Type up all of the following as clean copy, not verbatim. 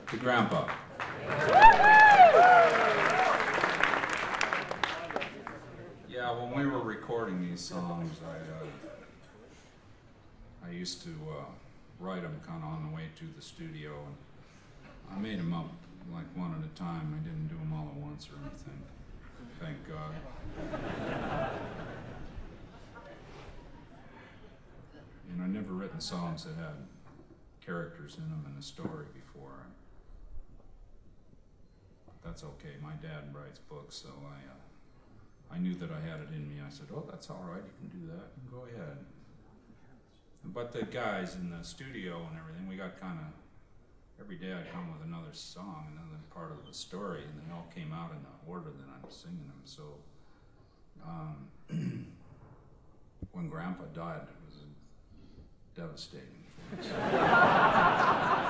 to Grandpa. Yeah, when we were recording these songs, I used to write them kind of on the way to the studio, and I made them up like one at a time. I didn't do them all at once or anything. Thank God. And I'd never written songs that had characters in them and a story before. That's okay. My dad writes books, so I knew that I had it in me. I said, "Oh, that's all right. You can do that. You can go ahead." But the guys in the studio and everything, we got kind of every day I'd come with another song, another part of the story, and they all came out in the order that I was singing them. So when Grandpa died, it was devastating for us.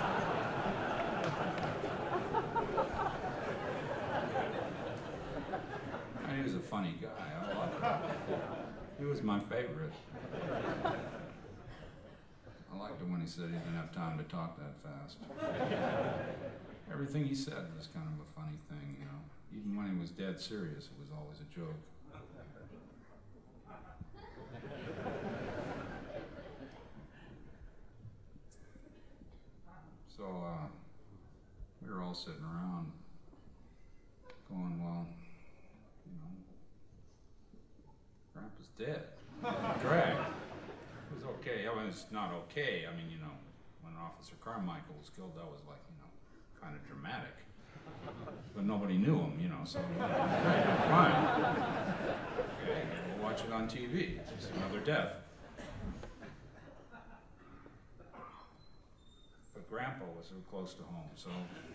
He was a funny guy. I loved him. He was my favorite. I liked it when he said he didn't have time to talk that fast. Everything he said was kind of a funny thing, you know. Even when he was dead serious, it was always a joke. So we were all sitting around going, well, you know, Grandpa's dead. Drag. It was okay. I mean, it's not okay. I mean, you know, when Officer Carmichael was killed, that was like, you know, kind of dramatic. But nobody knew him, you know, so fine. Okay, we'll watch it on TV. It's just another death. But Grandpa was so close to home, so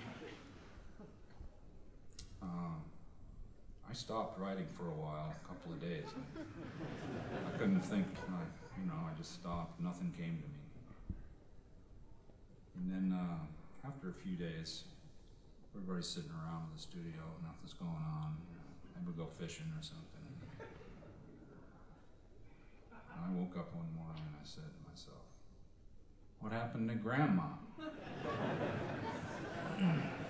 I stopped writing for a while, a couple of days. I couldn't think, you know, I just stopped. Nothing came to me. And then after a few days, everybody's sitting around in the studio, nothing's going on. Maybe we'll go fishing or something. And I woke up one morning and I said to myself, "What happened to Grandma?"